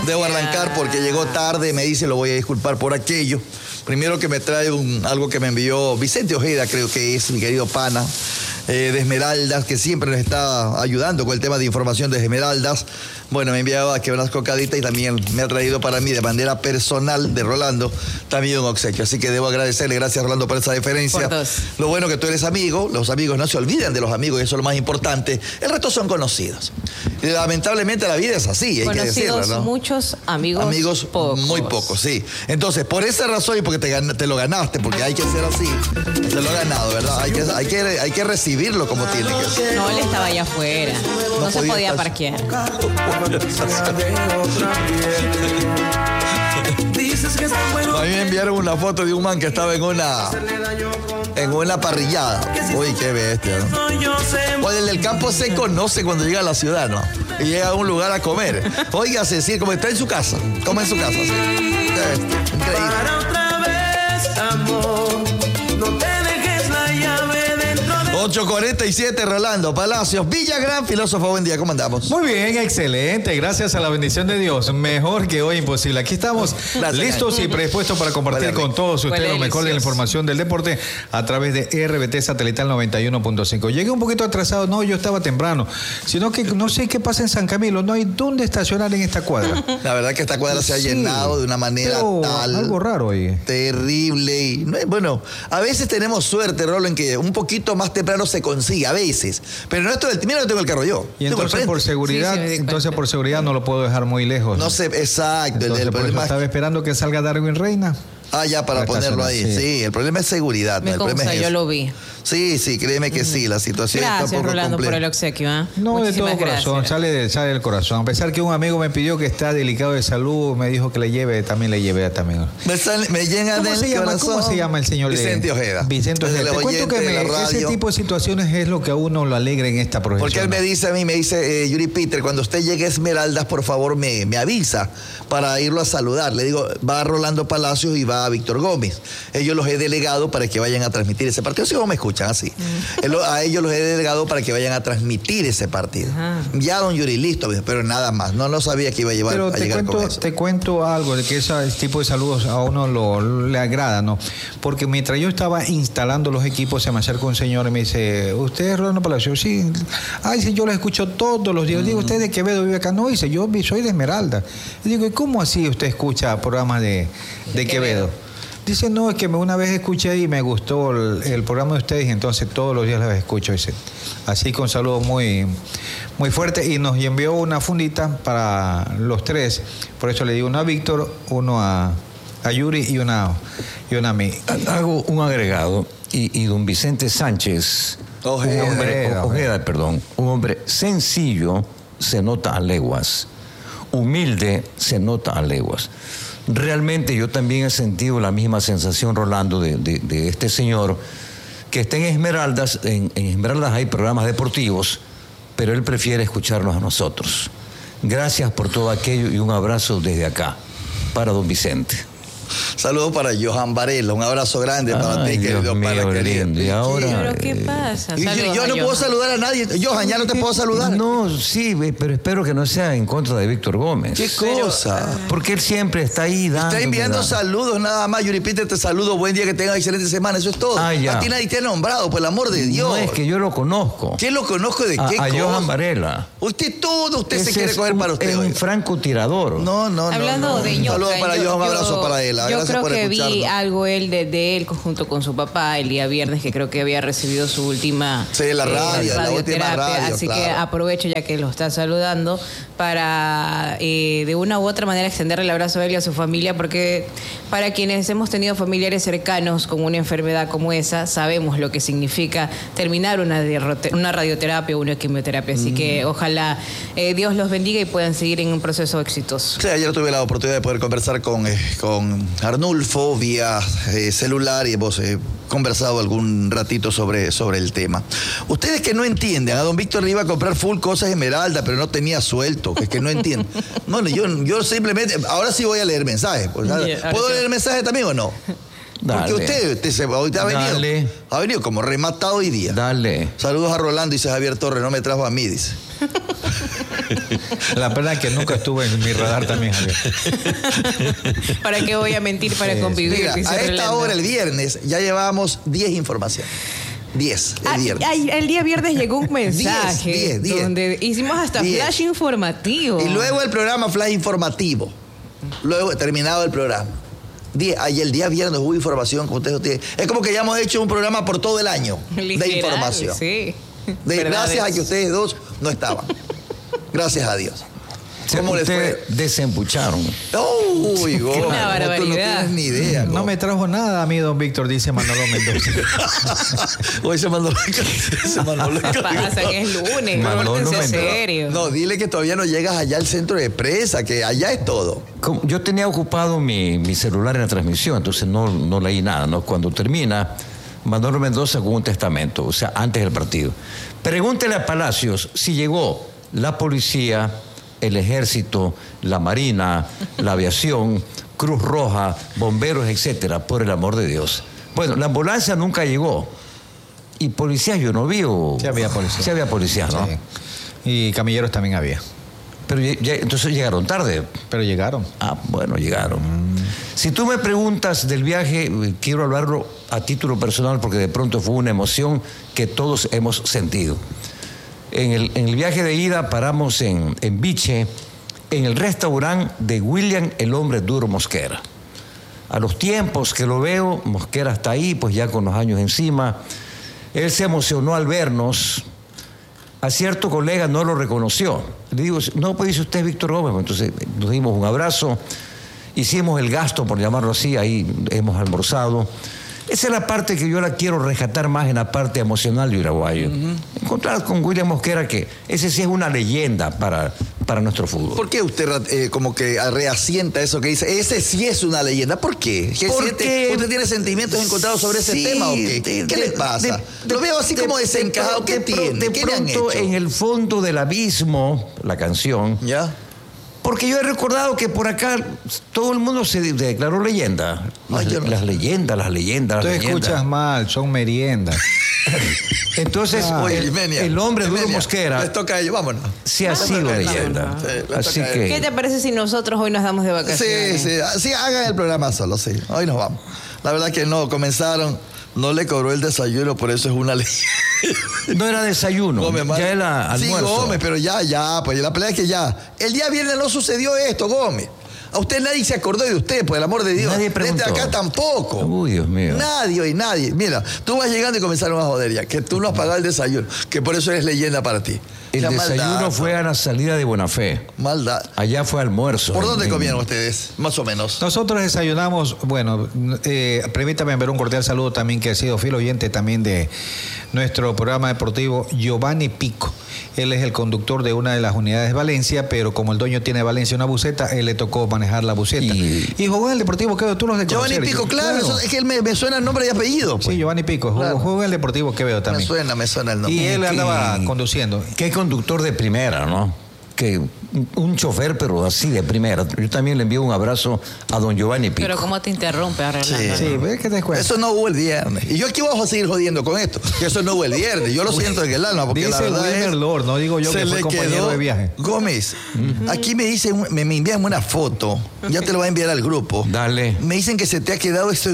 Debo arrancar porque llegó tarde, me dice, lo voy a disculpar por aquello. Primero que me trae algo que me envió Vicente Ojeda, creo que es mi querido pana, de Esmeraldas, que siempre nos está ayudando con el tema de información de Esmeraldas. Bueno, me enviaba que unas cocaditas y también me ha traído para mí de manera personal de Rolando también un obsequio. Así que debo agradecerle, gracias Rolando por esa deferencia. Lo bueno que tú eres amigo, los amigos no se olvidan de los amigos, y eso es lo más importante. El resto son conocidos. Y lamentablemente la vida es así, hay que decirlo, ¿no? Muchos, amigos pocos. Muy pocos, sí. Entonces, por esa razón y porque te lo ganaste, porque hay que ser así, te lo has ganado, ¿verdad? Hay que recibirlo como tiene que ser. No, él estaba allá afuera, no se podía parquear. A mí me enviaron una foto de un man que estaba en una parrillada. Uy, qué bestia, ¿no? Oye, el del campo se conoce cuando llega a la ciudad, ¿no? Y llega a un lugar a comer. Oiga, Cecil, como está en su casa. Come en su casa, sí. Increíble. Para otra vez, amor, no te dejes la llave dentro de... 8:47, Rolando Palacios, Villagrán, filósofo, buen día, ¿cómo andamos? Muy bien, excelente, gracias a la bendición de Dios, mejor que hoy imposible. Aquí estamos listos y predispuestos para compartir con todos ustedes lo mejor de la información del deporte a través de RBT Satelital 91.5. Llegué un poquito atrasado, no, yo estaba temprano, sino que no sé qué pasa en San Camilo, no hay dónde estacionar en esta cuadra. La verdad que esta cuadra se ha llenado de una manera tal... Algo raro hoy. Terrible. Y, bueno, a veces tenemos suerte, Rolo, en que un poquito más temprano se consigue, a veces. Pero no esto del... Mira, no tengo el carro yo. Y entonces por seguridad no lo puedo dejar muy lejos. No sé, exacto. El problema estaba esperando que salga Darwin Reina. Ah, ya, para ponerlo ahí. Sí, el problema es seguridad. Me consta, yo lo vi. Sí, créeme que sí, la situación está un poco Rolando, compleja. por el obsequio, ¿eh? No, muchísimas de todo corazón, gracias. sale del corazón. A pesar que un amigo me pidió que está delicado de salud, me dijo que le lleve también. Me llena ¿Cómo se llama el señor? Vicente Ojeda. Vicente Ojeda. Te cuento que ese tipo de situaciones es lo que a uno lo alegra en esta profesión. Porque él me dice, Yuri Peter, cuando usted llegue a Esmeraldas, por favor me avisa para irlo a saludar. Le digo, va a Rolando Palacios y va a Víctor Gómez. Ellos los he delegado para que vayan a transmitir ese partido. Si no me escuchan así. A ellos los he delegado para que vayan a transmitir ese partido. Ya, don Yuri, listo, pero nada más. No sabía que iba a llegar con eso. Te cuento algo, de que ese tipo de saludos a uno le agrada, ¿no? Porque mientras yo estaba instalando los equipos, se me acercó un señor y me dice, ¿usted es Rolando Palacio? Sí. Ay, sí, yo lo escucho todos los días. Digo, ¿usted de Quevedo vive acá? No, dice, yo soy de Esmeralda. Y digo, ¿y cómo así usted escucha programas de Quevedo? Dice, no, es que una vez escuché y me gustó el programa de ustedes y entonces todos los días los escucho. Dice, así con saludos muy, muy fuerte y nos envió una fundita para los tres. Por eso le digo una a Víctor, uno a Yuri y una a mí. Hago un agregado y don Vicente Sánchez, Ojeda, un hombre sencillo se nota a leguas, humilde se nota a leguas. Realmente yo también he sentido la misma sensación, Rolando, de este señor que está en Esmeraldas. En Esmeraldas hay programas deportivos, pero él prefiere escucharnos a nosotros. Gracias por todo aquello y un abrazo desde acá para don Vicente. Saludos para Johan Varela, un abrazo grande para ti, querido pana querido. Y ahora, ¿pero qué pasa? Yo no puedo saludar a nadie. Johan, ya no te puedo saludar. No, sí, pero espero que no sea en contra de Víctor Gómez. ¿Qué cosa? Porque él siempre está ahí dando. Está enviando saludos nada más. Yuri Peter, te saludo. Buen día, que tengas excelente semana. Eso es todo. Ah, ya. A ti nadie te ha nombrado, por el amor de Dios. No, es que yo lo conozco. ¿Qué lo conozco de qué cosa? A Johan Varela. Usted se quiere coger para usted. Es un francotirador. No. Hablando de Johan. Saludos para Johan, un abrazo para él. Yo creo que vi algo de él junto con su papá el día viernes, que creo que había recibido su última la última radio, así que aprovecho ya que lo está saludando para de una u otra manera extenderle el abrazo a él y a su familia, porque para quienes hemos tenido familiares cercanos con una enfermedad como esa, sabemos lo que significa terminar una radioterapia o una quimioterapia, así que ojalá Dios los bendiga y puedan seguir en un proceso exitoso. Sí, ayer tuve la oportunidad de poder conversar con Arnulfo vía celular y hemos conversado algún ratito sobre el tema. Ustedes que no entienden, a don Víctor le iba a comprar full cosas Esmeralda, pero no tenía suelto, que no entienden. No, yo simplemente, ahora sí voy a leer mensajes. Pues, ¿puedo leer mensajes también o no? Dale. Porque usted ahorita ha venido como rematado hoy día. Dale. Saludos a Rolando, dice Javier Torres, no me trajo a mí, dice. La verdad es que nunca estuve en mi radar también, Javier. ¿Para qué voy a mentir para convivir? Mira, Dice a esta Rolando. hora, el viernes, ya llevábamos 10 informaciones. 10, el viernes. El día viernes llegó un mensaje 10. donde hicimos hasta 10. flash informativo. Y luego el programa Flash Informativo. Luego, terminado el programa. Ahí el día viernes hubo información que ustedes tienen. Es como que ya hemos hecho un programa por todo el año de Literal, información. Sí. Gracias a que ustedes dos no estaban. Gracias a Dios. ¿Cómo les Ustedes fue? desembucharon. Uy, Gómez, Una tú no barbaridad. tienes ni idea. No me trajo nada a mí, don Víctor, dice Manolo Mendoza. Hoy se mandó Pasa que es lunes, Manolo pórtense Mendoza. serio. No, dile que todavía no llegas allá al centro de presa, que allá es todo. Yo tenía ocupado mi celular en la transmisión, entonces no leí nada, ¿no? Cuando termina, Manolo Mendoza con un testamento, o sea, antes del partido. Pregúntele a Palacios si llegó la policía, el ejército, la marina, la aviación, Cruz Roja, bomberos, etcétera, por el amor de Dios. Bueno, la ambulancia nunca llegó. Y policías yo no vi. Sí había policías. Sí había policías, ¿no? Sí. Y camilleros también había. Pero entonces llegaron tarde. Pero llegaron. Ah, bueno, llegaron. Si tú me preguntas del viaje, quiero hablarlo a título personal porque de pronto fue una emoción que todos hemos sentido. En el viaje de ida paramos en Viche, en el restaurante de William el Hombre Duro Mosquera. A los tiempos que lo veo, Mosquera está ahí, pues ya con los años encima. Él se emocionó al vernos. A cierto colega no lo reconoció. Le digo, no, pues dice usted Víctor Gómez. Entonces nos dimos un abrazo, hicimos el gasto, por llamarlo así, ahí hemos almorzado. Esa es la parte que yo la quiero rescatar más en la parte emocional de Iraguayo. Encontrar con William Mosquera, que ese sí es una leyenda para nuestro fútbol. ¿Por qué usted como que reasienta eso que dice? Ese sí es una leyenda. ¿Por qué? Porque- ¿Usted tiene sentimientos encontrados sobre ese Sí, tema o qué? ¿Qué le pasa? Lo veo así como desencajado. ¿Qué tiene? De ¿Qué le han pronto, hecho? en el fondo del abismo, la canción, ¿Ya? porque yo he recordado que por acá todo el mundo se declaró leyenda. Ay, yo no. Las leyendas. Tú escuchas mal, son meriendas. Entonces, Oye, el Menia, hombre Duro Menia, Mosquera les toca a ellos, vámonos. sí ha sido leyenda. Sí, les Así toca a que... ¿Qué te parece si nosotros hoy nos damos de vacaciones? Sí, hagan el programa solo, sí. Hoy nos vamos. La verdad que no, comenzaron, no le cobró el desayuno, por eso es una ley. No era desayuno, Gómez, mal. ya era almuerzo. Sí, Gómez, pero ya, pues la pelea es que ya. El día viernes no sucedió esto, Gómez. A usted nadie se acordó de usted, por el amor de Dios. Nadie preguntó. Desde acá tampoco. Uy, Dios mío. Nadie. Mira, tú vas llegando y comenzaron a joder ya, que tú no has pagado el desayuno, que por eso eres leyenda para ti. El La desayuno maldad, fue a la salida de Buenafé. Maldad. Allá fue almuerzo. ¿Por dónde En- comieron ustedes? Más o menos. Nosotros desayunamos, bueno, permítame enviar un cordial saludo también que ha sido fiel oyente también de nuestro programa deportivo, Giovanni Pico. Él es el conductor de una de las unidades de Valencia, pero como el dueño tiene Valencia una buseta, él le tocó manejar la buseta. Y- jugó en el Deportivo Quevedo, tú los de Giovanni conocer. Pico, claro, eso es que él me suena el nombre y apellido. Pues. Sí, Giovanni Pico, Claro. jugó en el Deportivo Quevedo me también. suena el nombre. Y él andaba Y- conduciendo. Qué conductor de primera, ¿no? Que un chofer, pero así de primera. Yo también le envío un abrazo a don Giovanni Pico. Pero ¿cómo te interrumpe ahora? Sí. Orlando? Sí, ¿ves que te cuento? Eso no hubo el viernes. Y yo aquí vamos a seguir jodiendo con esto. Que eso no hubo el viernes. Yo lo siento en el alma. Porque la Dice verdad Wilmer es, Lord, no digo yo se que fue le compañero quedó- de viaje. Gómez, aquí me dicen, me envían una foto. Ya te lo voy a enviar al grupo. Dale. Me dicen que se te ha quedado esto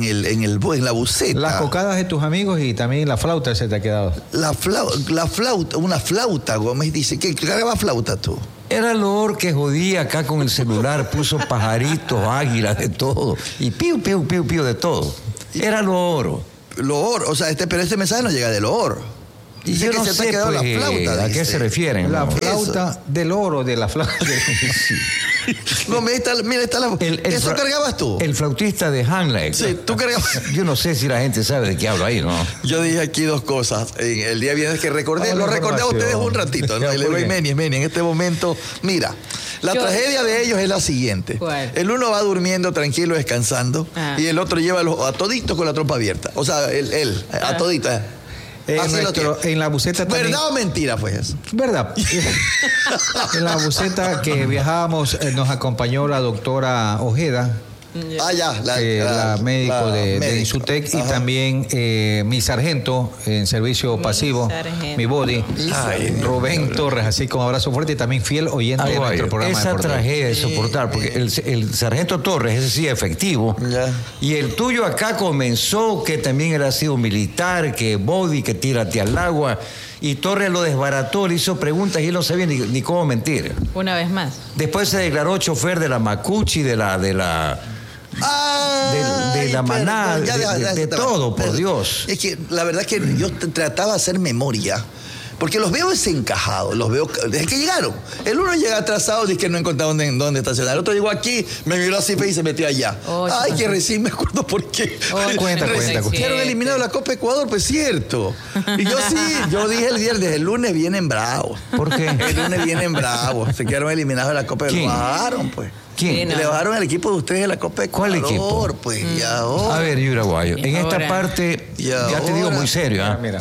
en la buceta. Las cocadas de tus amigos y también la flauta se te ha quedado. La flauta, una flauta, Gómez dice. ¿Qué cargaba flauta tú? Era Lord que jodía acá con el celular, puso pajaritos, águilas, de todo. Y piu, de todo. Era Lord. Loor, o sea, pero este mensaje no llega de Loor. Y Dice yo que no se te sé ha quedado pues, la flauta. a qué dice. se refieren. La ¿no? flauta del oro de la flauta. Gómez, mira, está la. ¿Eso cargabas tú? El flautista de Hanley. Sí, tú cargabas. Yo no sé si la gente sabe de qué hablo ahí, ¿no? Yo dije aquí dos cosas. En el día viernes que recordé, Vamos a lo la recordé a ustedes un ratito, ¿no? Y le ¿Por doy qué? Meni, en este momento. Mira, la Yo- tragedia de ellos es la siguiente. ¿Cuál? El uno va durmiendo tranquilo, descansando, Ah. y el otro lleva a toditos con la trompa abierta. O sea, él a toditos. Así lo tiene. En la buseta también. ¿Verdad o mentira fue eso? ¿Verdad? En la buseta que viajábamos nos acompañó la doctora Ojeda, la médico de Insutec, y también mi sargento en servicio pasivo, mi body, Rubén Torres, así como abrazo fuerte, y también fiel oyente de nuestro programa. Esa tragedia es soportar, porque el sargento Torres, ese sí efectivo, y el tuyo acá comenzó que también era sido militar, que body, que tírate al agua, y Torres lo desbarató, le hizo preguntas y él no sabía ni cómo mentir. Una vez más. Después se declaró chofer de la Macuchi, de la manada, de todo, por Dios. Es que la verdad es que yo trataba de hacer memoria, porque los veo desencajados, los veo desde que llegaron. El uno llega atrasado, dice que no encontraba dónde estacionar. El otro llegó aquí, me miró así y se metió allá. Que recién me acuerdo por qué. Cuenta. Quedaron eliminados la Copa Ecuador, pues cierto. Y yo dije el viernes, el lunes vienen bravos. ¿Por qué? El lunes vienen bravos. Se quedaron eliminados de la Copa Ecuador. Lo bajaron, pues. ¿Quién? Le bajaron al equipo de ustedes de la Copa Ecuador. ¿Cuál equipo? Pues, y ahora. A ver, Yuraguayo, en esta parte, ya te digo muy serio, ¿ah? Mira.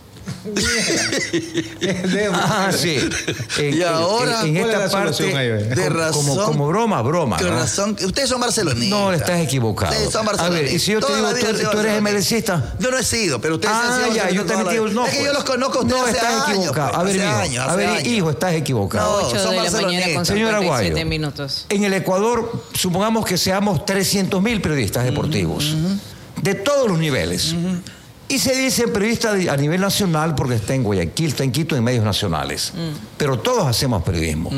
Sí. Y ahora, en esta parte, de razón, como broma. De ¿no? razón, ustedes son barcelonistas. No, estás equivocado. Ustedes son A barcelonistas. ver, y si yo te digo, ¿tú eres MLCista? Yo no he sido, pero ustedes han sido. Yo también digo, no. Es que yo los conozco a ustedes no, hace estás años, equivocado. pues, A ver, hijo, estás equivocado. No, 8 son de la mañana con Señora 57 Aguayo, minutos. En el Ecuador, supongamos que seamos 300.000 periodistas deportivos, de todos los niveles. Y se dice periodista a nivel nacional porque está en Guayaquil, está en Quito, en medios nacionales. Pero todos hacemos periodismo.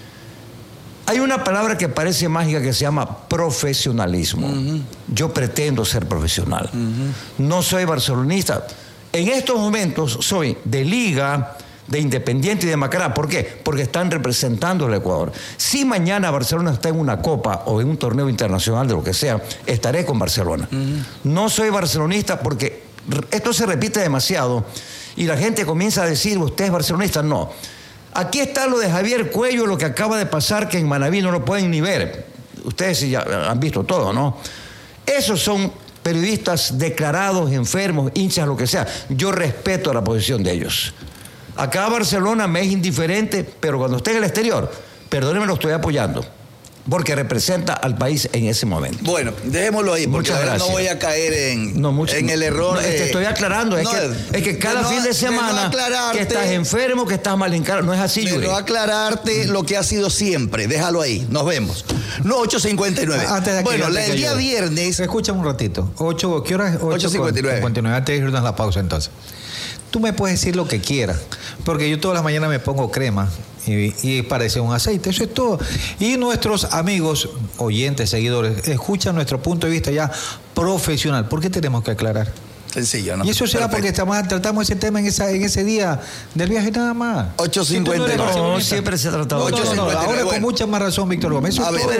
Hay una palabra que parece mágica que se llama profesionalismo. Yo pretendo ser profesional. No soy barcelonista. En estos momentos soy de Liga, de Independiente y de Macará. ¿Por qué? Porque están representando al Ecuador. Si mañana Barcelona está en una copa o en un torneo internacional de lo que sea, estaré con Barcelona. No soy barcelonista porque esto se repite demasiado y la gente comienza a decir, ¿usted es barcelonista? No. Aquí está lo de Javier Cuello, lo que acaba de pasar, que en Manaví no lo pueden ni ver. Ustedes ya han visto todo, ¿no? Esos son periodistas declarados, enfermos, hinchas, lo que sea. Yo respeto la posición de ellos. Acá Barcelona me es indiferente, pero cuando esté en el exterior, perdónenme, lo estoy apoyando. Porque representa al país en ese momento. Bueno, dejémoslo ahí, porque ahora no voy a caer en el error. Te estoy aclarando, es que cada fin de semana que estás enfermo, que estás mal encarado, no es así, Yuri. Pero aclararte lo que ha sido siempre, déjalo ahí, nos vemos. No, 8:59. Bueno, el día viernes. Escúchame un ratito. ¿Qué hora es? 8:59. Antes de irnos a la pausa, entonces. Tú me puedes decir lo que quieras, porque yo todas las mañanas me pongo crema y parece un aceite, eso es todo. Y nuestros amigos, oyentes, seguidores, escuchan nuestro punto de vista ya profesional. ¿Por qué tenemos que aclarar? Sencillo, ¿no? Y eso será porque tratamos ese tema en ese día del viaje nada más. 8:59. No, siempre se ha tratado. Ahora con mucha más razón, Víctor Gómez. A ver,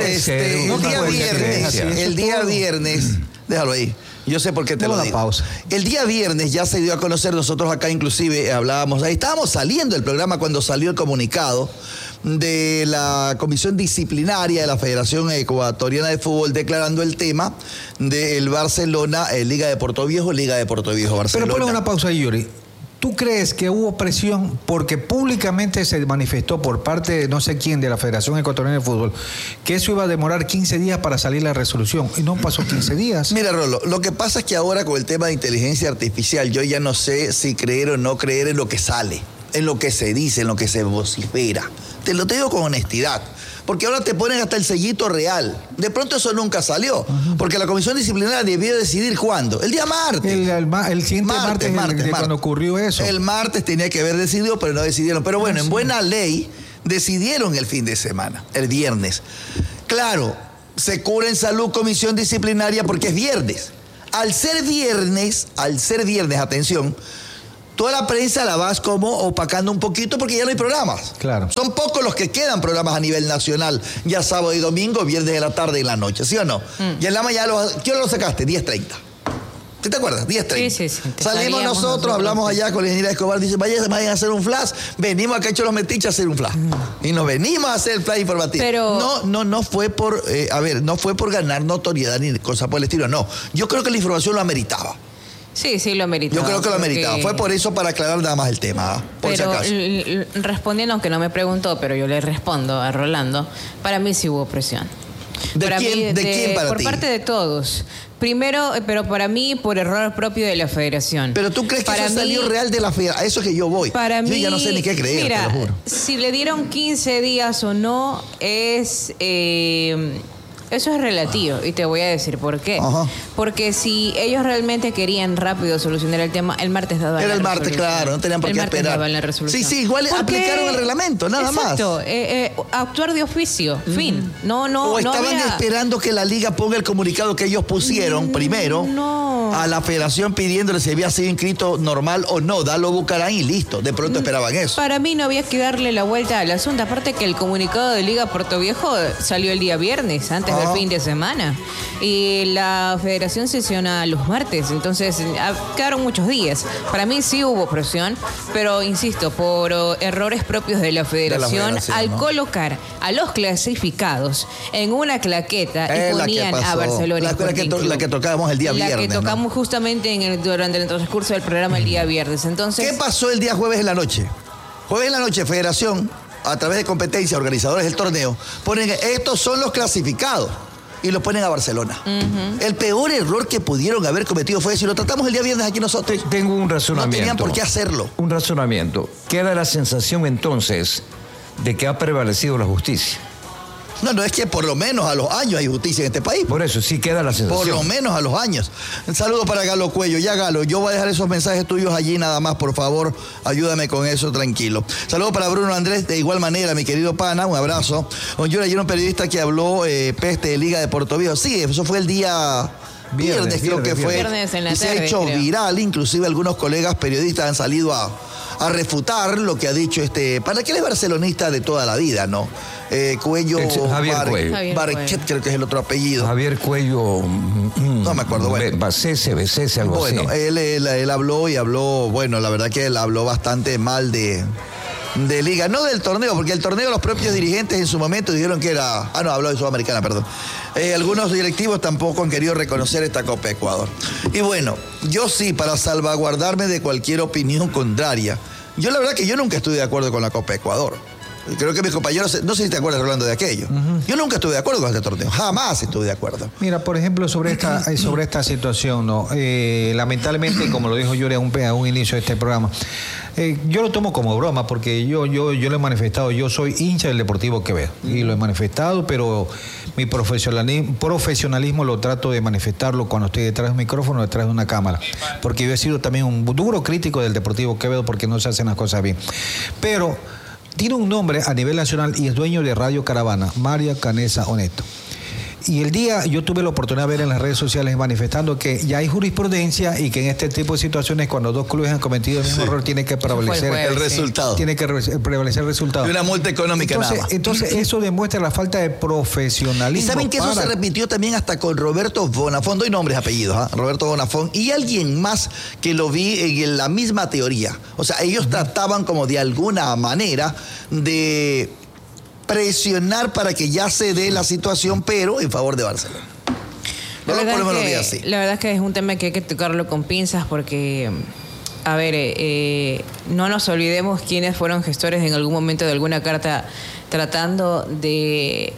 el día viernes, déjalo ahí. Yo sé por qué te lo digo. Pausa. El día viernes ya se dio a conocer, nosotros acá inclusive hablábamos, ahí estábamos saliendo del programa cuando salió el comunicado de la Comisión Disciplinaria de la Federación Ecuatoriana de Fútbol declarando el tema del Barcelona, Liga de Portoviejo Barcelona. Pero ponle una pausa ahí, Yuri. ¿Tú crees que hubo presión porque públicamente se manifestó por parte de no sé quién de la Federación Ecuatoriana de Fútbol que eso iba a demorar 15 días para salir la resolución? Y no pasó 15 días. Mira, Rolo, lo que pasa es que ahora con el tema de inteligencia artificial yo ya no sé si creer o no creer en lo que sale, en lo que se dice, en lo que se vocifera. Te lo digo con honestidad. Porque ahora te ponen hasta el sellito real. De pronto eso nunca salió. Porque la comisión disciplinaria debió decidir ¿cuándo? El día martes. El siguiente martes, cuando ocurrió eso. El martes tenía que haber decidido, pero no decidieron. Pero bueno, en buena ley decidieron el fin de semana, el viernes. Claro, se cura en salud comisión disciplinaria porque es viernes. Al ser viernes, atención, toda la prensa la vas como opacando un poquito porque ya no hay programas. Claro. Son pocos los que quedan programas a nivel nacional, ya sábado y domingo, viernes de la tarde y la noche, ¿sí o no? Y en la mañana, ¿qué hora lo sacaste? 10:30. ¿Sí te acuerdas? 10:30. Sí. Salimos nosotros, hablamos allá con la ingeniera Escobar, dice, vayan a hacer un flash. Venimos acá hecho los metiches a hacer un flash. Y nos venimos a hacer el flash informativo. Pero no fue por, no fue por ganar notoriedad ni cosa por el estilo, no. Yo creo que la información lo ameritaba. Sí, lo ameritaba. Yo creo que lo ameritaba. Fue por eso, para aclarar nada más el tema, por si acaso. Respondiendo, aunque no me preguntó, pero yo le respondo a Rolando, para mí sí hubo presión. ¿De quién para por ti? Por parte de todos. Primero, pero para mí, por error propio de la federación. Pero tú crees que para eso salió real de la federación. A eso es que yo voy. Para yo mí, ya no sé ni qué creer, mira, te lo juro. si le dieron 15 días o no, eso es relativo y te voy a decir por qué. Ajá. Porque si ellos realmente querían rápido solucionar el tema, el martes daban la resolución. Era el martes, claro, no tenían por qué esperar. El martes daban la resolución. Sí, igual aplicaron el reglamento, nada más. Exacto, actuar de oficio, fin. No O estaban había... esperando que la liga ponga el comunicado que ellos pusieron primero a la federación pidiéndole si había sido inscrito normal o no. Dalo Bucarán y listo. De pronto esperaban eso. Para mí no había que darle la vuelta al asunto. Aparte que el comunicado de Liga Puerto Viejo salió el día viernes, antes del fin de semana. Y la federación sesiona los martes. Entonces quedaron muchos días. Para mí sí hubo presión, pero insisto, por errores propios de la federación, al colocar a los clasificados en una claqueta y ponían a Barcelona. La que tocábamos el día viernes. La que tocamos justamente durante el transcurso del programa el día viernes. Entonces, ¿qué pasó el día jueves en la noche? Jueves en la noche, Federación, a través de competencia, organizadores del torneo, ponen, estos son los clasificados. Y lo ponen a Barcelona. El peor error que pudieron haber cometido fue si lo tratamos el día viernes aquí nosotros. Tengo un razonamiento. No tenían por qué hacerlo. Un razonamiento. Queda la sensación entonces de que ha prevalecido la justicia. No, es que por lo menos a los años hay justicia en este país. Por eso sí queda la sensación. Por lo menos a los años. Un saludo para Galo Cuello. Ya, Galo, yo voy a dejar esos mensajes tuyos allí nada más, por favor. Ayúdame con eso, tranquilo. Saludo para Bruno Andrés, de igual manera, mi querido pana. Un abrazo. Don Yura, ayer un periodista que habló peste de Liga de Puerto Viejo. Sí, eso fue el día... Viernes creo que fue. Viernes en la y se tarde, ha hecho creo. viral. Inclusive algunos colegas periodistas han salido a refutar lo que ha dicho para que él es barcelonista de toda la vida, ¿no? Cuello, Javier Cuello. Barchet, creo que es el otro apellido. Javier Cuello. No me acuerdo, bueno. Bacese, algo así. Bueno, él habló y habló, bueno, la verdad que él habló bastante mal de Liga, no del torneo, porque el torneo los propios dirigentes en su momento dijeron que era... no, habló de Sudamericana, perdón. Algunos directivos tampoco han querido reconocer esta Copa Ecuador. Y bueno, yo sí, para salvaguardarme de cualquier opinión contraria, yo la verdad que yo nunca estuve de acuerdo con la Copa Ecuador. Creo que mis compañeros, no sé si te acuerdas, Rolando, de aquello. Yo nunca estuve de acuerdo con este torneo, jamás estuve de acuerdo. Mira, por ejemplo, sobre esta situación, ¿no? Lamentablemente, como lo dijo Yuri a un inicio de este programa, yo lo tomo como broma porque yo lo he manifestado. Yo soy hincha del Deportivo Quevedo y lo he manifestado, pero mi profesionalismo lo trato de manifestarlo cuando estoy detrás de un micrófono, detrás de una cámara, porque yo he sido también un duro crítico del Deportivo Quevedo porque no se hacen las cosas bien. Pero tiene un nombre a nivel nacional y es dueño de Radio Caravana, María Canesa Oneto. Y el día yo tuve la oportunidad de ver en las redes sociales manifestando que ya hay jurisprudencia y que en este tipo de situaciones, cuando dos clubes han cometido el mismo error, tiene que prevalecer el resultado. Tiene que prevalecer el resultado. Y una multa económica nada más. Entonces eso demuestra la falta de profesionalismo. Y saben que eso se repitió también hasta con Roberto Bonafón, doy nombres, apellidos, Roberto Bonafón, y alguien más que lo vi en la misma teoría. O sea, ellos trataban como de alguna manera de presionar para que ya se dé la situación, pero en favor de Barcelona. La verdad es que es un tema que hay que tocarlo con pinzas porque, a ver, no nos olvidemos quiénes fueron gestores en algún momento de alguna carta tratando de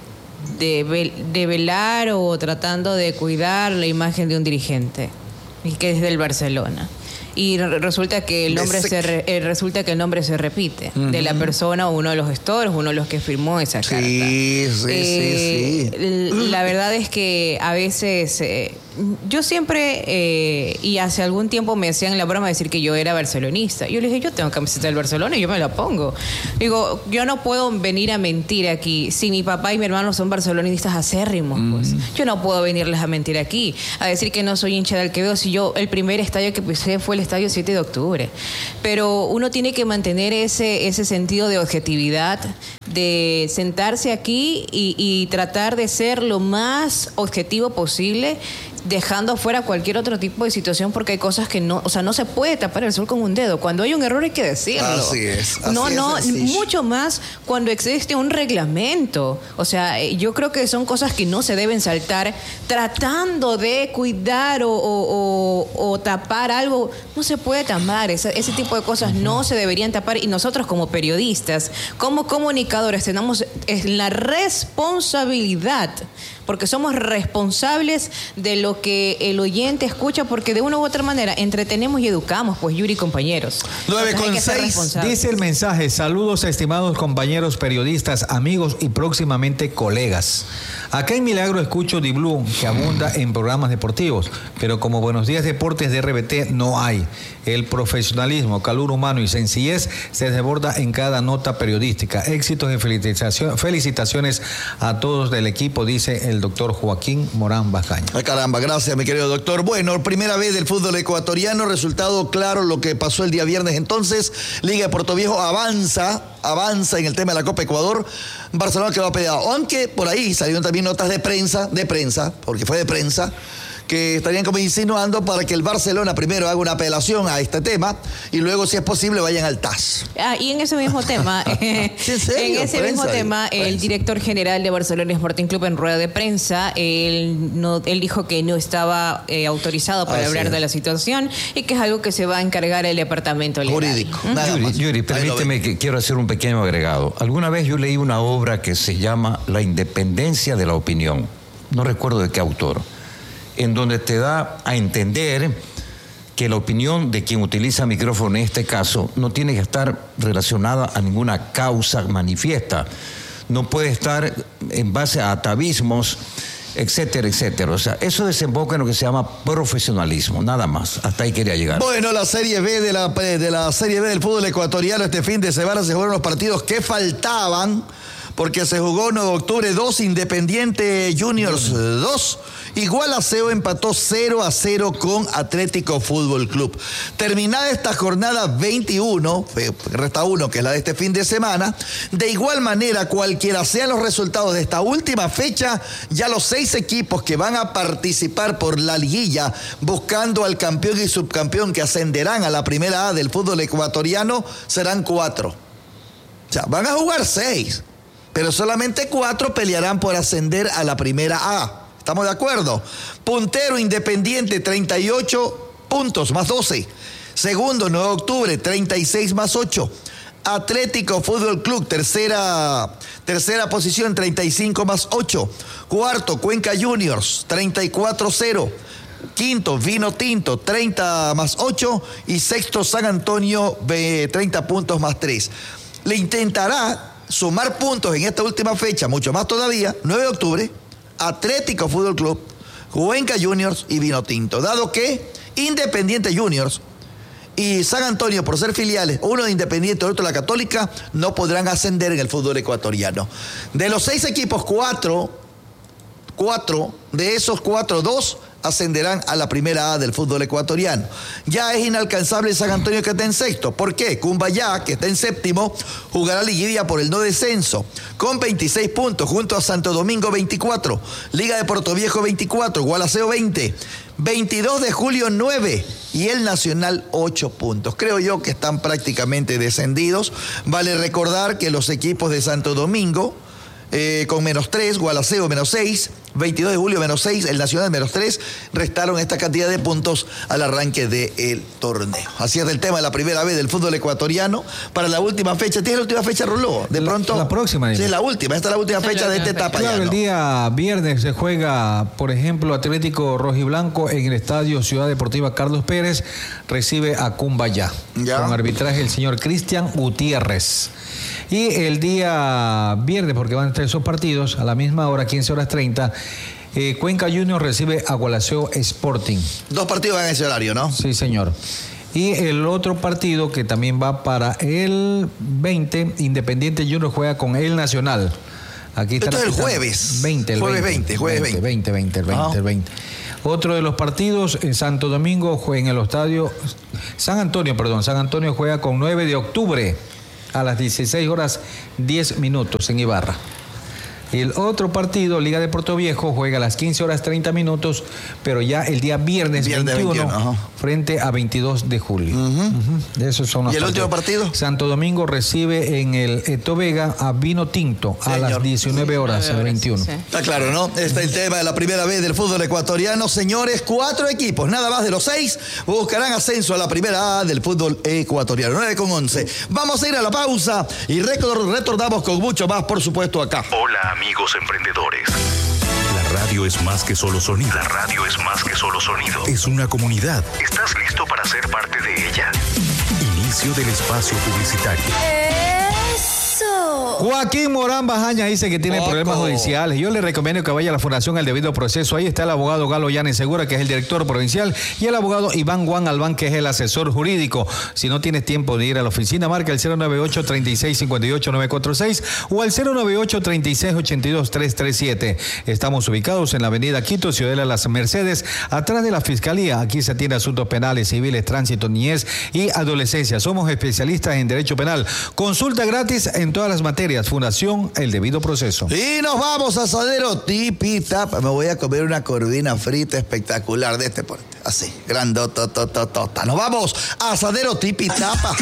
velar o tratando de cuidar la imagen de un dirigente, y que es del Barcelona. Y resulta que el nombre se repite de la persona, uno de los gestores, uno de los que firmó esa carta. Sí. La verdad es que a veces yo siempre y hace algún tiempo me hacían la broma de decir que yo era barcelonista. Yo le dije, yo tengo camiseta del Barcelona y yo me la pongo. Digo, yo no puedo venir a mentir aquí. Si mi papá y mi hermano son barcelonistas acérrimos, pues yo no puedo venirles a mentir aquí, a decir que no soy hincha del Quevedo si yo el primer estadio que pisé fue el estadio 7 de octubre. Pero uno tiene que mantener ese sentido de objetividad, de sentarse aquí y tratar de ser lo más objetivo posible, dejando fuera cualquier otro tipo de situación, porque hay cosas que no, o sea, no se puede tapar el sol con un dedo. Cuando hay un error hay que decirlo. Así es. Mucho más cuando existe un reglamento. O sea, yo creo que son cosas que no se deben saltar tratando de cuidar o tapar algo. No se puede tapar. Ese tipo de cosas no se deberían tapar, y nosotros como periodistas, como comunicadores, tenemos la responsabilidad, porque somos responsables de lo que el oyente escucha, porque de una u otra manera entretenemos y educamos, pues, Yuri, compañeros. 9:06. Dice el mensaje: saludos, estimados compañeros periodistas, amigos y próximamente colegas. Acá en Milagro escucho Di Blue, que abunda en programas deportivos, pero como Buenos Días Deportes de RBT no hay. El profesionalismo, calor humano y sencillez se desborda en cada nota periodística. Éxitos y felicitaciones a todos del equipo, dice el doctor Joaquín Morán Bascaña. Ay, caramba, gracias, mi querido doctor. Bueno, primera vez del fútbol ecuatoriano, resultado claro lo que pasó el día viernes. Entonces, Liga de Puerto Viejo avanza en el tema de la Copa Ecuador. Barcelona quedó peleado, aunque por ahí salieron también notas de prensa, porque fue de prensa, que estarían como insinuando para que el Barcelona primero haga una apelación a este tema y luego, si es posible, vayan al TAS. Y en ese mismo tema, el director general de Barcelona Sporting Club, en rueda de prensa, él dijo que no estaba autorizado para hablar de la situación y que es algo que se va a encargar el departamento legal. Jurídico. Yuri, permíteme que quiero hacer un pequeño agregado. Alguna vez yo leí una obra que se llama La independencia de la opinión. No recuerdo de qué autor, en donde te da a entender que la opinión de quien utiliza micrófono en este caso no tiene que estar relacionada a ninguna causa manifiesta, no puede estar en base a atavismos, etcétera, etcétera. O sea, eso desemboca en lo que se llama profesionalismo, nada más. Hasta ahí quería llegar. Bueno, la Serie B de la Serie B del fútbol ecuatoriano, este fin de semana se jugaron los partidos que faltaban, porque se jugó 9 de octubre 2, Independiente Juniors 2, Gualaceo empató 0-0 con Atlético Fútbol Club. Terminada esta jornada 21, resta uno, que es la de este fin de semana, de igual manera, cualquiera sean los resultados de esta última fecha, ya los 6 equipos que van a participar por la liguilla, buscando al campeón y subcampeón que ascenderán a la primera A del fútbol ecuatoriano, serán 4. O sea, van a jugar 6. Pero solamente 4 pelearán por ascender a la primera A. ¿Estamos de acuerdo? Puntero Independiente, 38 puntos más 12. Segundo, 9 de octubre, 36 más 8. Atlético Fútbol Club, tercera posición, 35 más 8. Cuarto, Cuenca Juniors, 34-0. Quinto, Vino Tinto, 30 más 8. Y sexto, San Antonio, 30 puntos más 3. Le intentará sumar puntos en esta última fecha, mucho más todavía, 9 de octubre, Atlético Fútbol Club, Cuenca Juniors y Vino Tinto, dado que Independiente Juniors y San Antonio, por ser filiales, uno de Independiente y otro de la Católica, no podrán ascender en el fútbol ecuatoriano. De los 6 equipos, 4 de esos 4, 2 ascenderán a la primera A del fútbol ecuatoriano. Ya es inalcanzable San Antonio, que está en sexto. ¿Por qué? Cumbayá, que está en séptimo, jugará liguilla por el no descenso, con 26 puntos, junto a Santo Domingo 24, Liga de Puerto Viejo 24, Gualaceo 20, 22 de julio 9 y el Nacional 8 puntos. Creo yo que están prácticamente descendidos. Vale recordar que los equipos de Santo Domingo, con -3, Gualaceo -6, 22 de julio -6, el Nacional -3, restaron esta cantidad de puntos al arranque del torneo. Así es el tema de la primera vez del fútbol ecuatoriano para la última fecha. ¿Tienes la última fecha, Roló? De pronto. La próxima. Sí, la última. Esta es la última fecha de esta etapa. Claro, el día viernes se juega, por ejemplo, Atlético Rojiblanco en el estadio Ciudad Deportiva Carlos Pérez, recibe a Cumbayá, con arbitraje el señor Cristian Gutiérrez. Y el día viernes, porque van a estar esos partidos, a la misma hora, 15:30, Cuenca Juniors recibe a Gualaceo Sporting. 2 partidos en ese horario, ¿no? Sí, señor. Y el otro partido que también va para el 20, Independiente Juniors juega con el Nacional. Aquí está. Esto es el jueves. 20. Otro de los partidos en Santo Domingo juega en el estadio San Antonio juega con 9 de octubre a las 16:10 en Ibarra. El otro partido, Liga de Puerto Viejo, juega a las 15:30, pero ya el día viernes 21 frente a 22 de julio. Esos son los ¿Y el último partido? Santo Domingo recibe en el Eto Vega a Vino Tinto a las 19 horas, el 21. Sí. Está claro, ¿no? Este es el tema de la primera vez del fútbol ecuatoriano. Señores, 4 equipos, nada más de los 6, buscarán ascenso a la primera A del fútbol ecuatoriano. 9:11. Vamos a ir a la pausa y retornamos con mucho más, por supuesto, acá. Hola, amigos emprendedores. La radio es más que solo sonido. La radio es más que solo sonido. Es una comunidad. ¿Estás listo para ser parte de ella? Inicio del espacio publicitario. Joaquín Morán Bajaña dice que tiene problemas judiciales. Yo le recomiendo que vaya a la Fundación al Debido Proceso. Ahí está el abogado Galo Llanes Segura, que es el director provincial, y el abogado Iván Juan Albán, que es el asesor jurídico. Si no tienes tiempo de ir a la oficina, marca el 098-3658-946 o al 098-3682-337. Estamos ubicados en la avenida Quito, Ciudadela de las Mercedes, atrás de la Fiscalía. Aquí se atiende asuntos penales, civiles, tránsito, niñez y adolescencia. Somos especialistas en derecho penal. Consulta gratis en todas las materias. Fundación El Debido Proceso. Y nos vamos a Asadero Tipitapa. Me voy a comer una corvina frita espectacular de este porte. Así, grandotototota. Nos vamos a Asadero Tipitapa.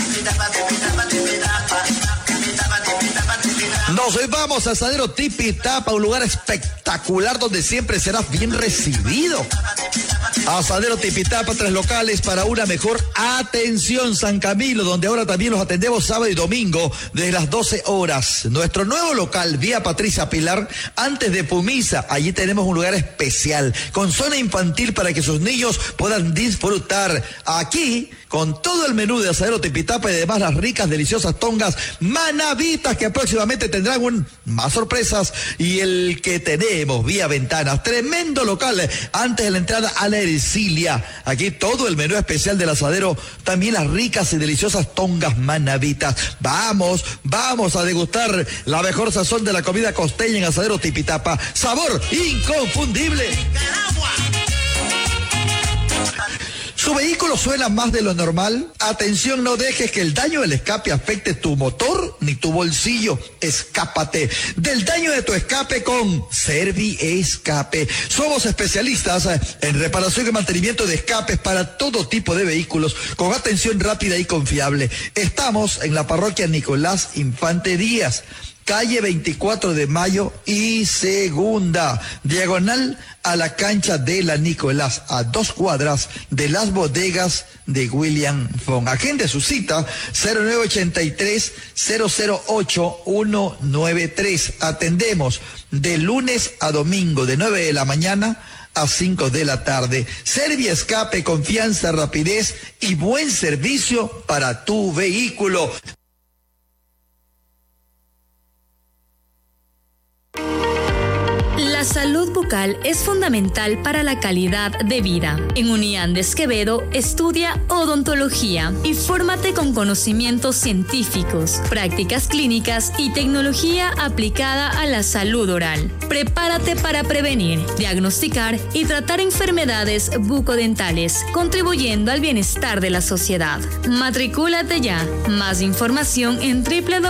Nos vamos a Asadero Tipitapa, un lugar espectacular donde siempre serás bien recibido. Asadero Tipitapa, 3 locales para una mejor atención. San Camilo, donde ahora también los atendemos sábado y domingo desde las 12 horas. Nuestro nuevo local, vía Patricia Pilar, antes de Pumisa. Allí tenemos un lugar especial con zona infantil para que sus niños puedan disfrutar. Aquí, con todo el menú de Asadero Tipitapa y además las ricas, deliciosas tongas manavitas que próximamente tendrán más sorpresas. Y el que tenemos vía ventanas, tremendo local antes de la entrada a la Ercilia. Aquí todo el menú especial del asadero, también las ricas y deliciosas tongas manavitas. Vamos a degustar la mejor sazón de la comida costeña en Asadero Tipitapa. Sabor inconfundible. ¿Su vehículo suena más de lo normal? Atención, no dejes que el daño del escape afecte tu motor ni tu bolsillo. Escápate del daño de tu escape con Serviescape. Somos especialistas en reparación y mantenimiento de escapes para todo tipo de vehículos con atención rápida y confiable. Estamos en la parroquia Nicolás Infante Díaz, calle 24 de Mayo y Segunda, diagonal a la cancha de la Nicolás, a 2 cuadras de las bodegas de William Fong. Agende su cita 0983-008-193. Atendemos de lunes a domingo de 9 de la mañana a 5 de la tarde. Serviescape, confianza, rapidez y buen servicio para tu vehículo. La salud bucal es fundamental para la calidad de vida. En Uniandes Quevedo estudia odontología y fórmate con conocimientos científicos, prácticas clínicas y tecnología aplicada a la salud oral. Prepárate para prevenir, diagnosticar y tratar enfermedades bucodentales, contribuyendo al bienestar de la sociedad. Matricúlate ya. Más información en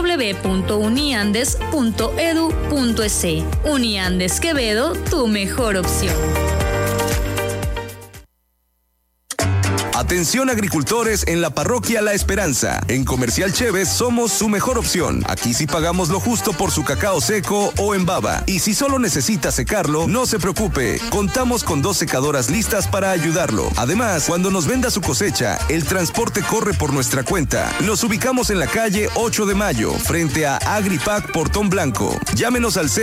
www.uniandes.edu.es. Uniandes Quevedo, tu mejor opción. Atención agricultores en la parroquia La Esperanza. En Comercial Chévez somos su mejor opción. Aquí sí pagamos lo justo por su cacao seco o en baba. Y si solo necesita secarlo, no se preocupe. Contamos con 2 secadoras listas para ayudarlo. Además, cuando nos venda su cosecha, el transporte corre por nuestra cuenta. Nos ubicamos en la calle 8 de Mayo, frente a Agripac Portón Blanco. Llámenos al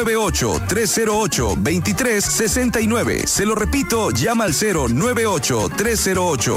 098-308-2369. Se lo repito, llama al 098-308-2369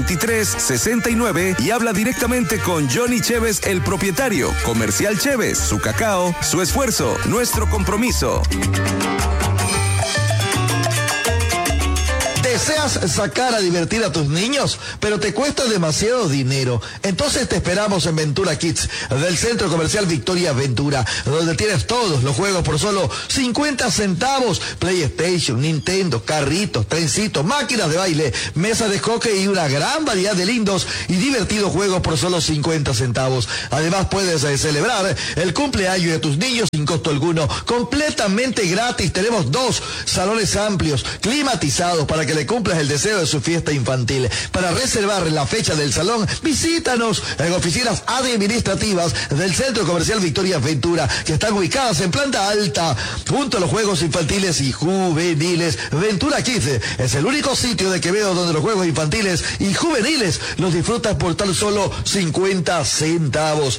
y habla directamente con Johnny Chévez, el propietario. Comercial Chévez, su cacao, su esfuerzo, nuestro compromiso. ¿Deseas sacar a divertir a tus niños, pero te cuesta demasiado dinero? Entonces te esperamos en Ventura Kids, del Centro Comercial Victoria Ventura, donde tienes todos los juegos por solo 50 centavos. PlayStation, Nintendo, carritos, trencitos, máquinas de baile, mesas de hockey y una gran variedad de lindos y divertidos juegos por solo 50 centavos. Además puedes celebrar el cumpleaños de tus niños sin costo alguno, completamente gratis. Tenemos 2 salones amplios, climatizados, para que le cumplas el deseo de su fiesta infantil. Para reservar la fecha del salón, visítanos en oficinas administrativas del Centro Comercial Victoria Ventura, que están ubicadas en planta alta, junto a los juegos infantiles y juveniles. Ventura Kids es el único sitio de Quevedo donde los juegos infantiles y juveniles los disfrutas por tan solo 50 centavos.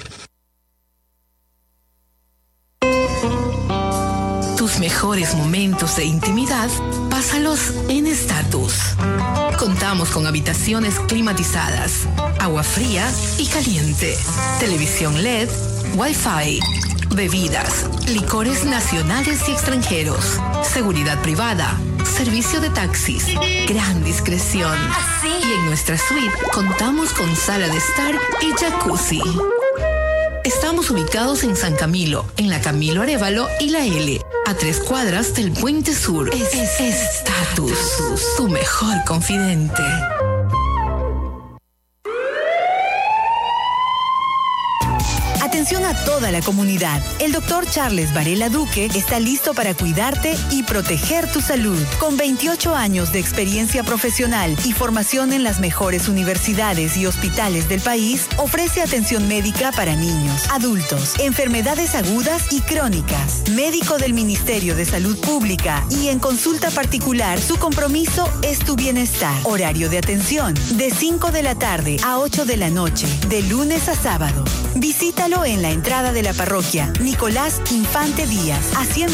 Tus mejores momentos de intimidad, pásalos en Estatus. Contamos con habitaciones climatizadas, agua fría y caliente, televisión LED, Wi-Fi, bebidas, licores nacionales y extranjeros, seguridad privada, servicio de taxis, gran discreción. Y en nuestra suite contamos con sala de estar y jacuzzi. Estamos ubicados en San Camilo, en la Camilo Arévalo y la L, a 3 cuadras del Puente Sur. Estatus, tu mejor confidente. Atención a toda la comunidad. El doctor Charles Varela Duque está listo para cuidarte y proteger tu salud. Con 28 años de experiencia profesional y formación en las mejores universidades y hospitales del país, ofrece atención médica para niños, adultos, enfermedades agudas y crónicas. Médico del Ministerio de Salud Pública y en consulta particular, su compromiso es tu bienestar. Horario de atención de 5 de la tarde a 8 de la noche, de lunes a sábado. Visítalo en la entrada de la parroquia Nicolás Infante Díaz, haciendo